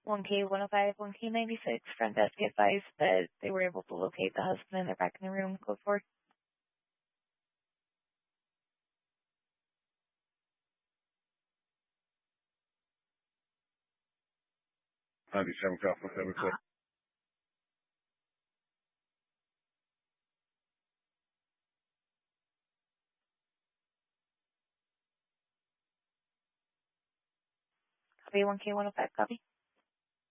1K105, 1K96. Front desk advised that they were able to locate the husband and they're back in the room. Code 4. 97 Alpha 74. Copy 1K105, copy.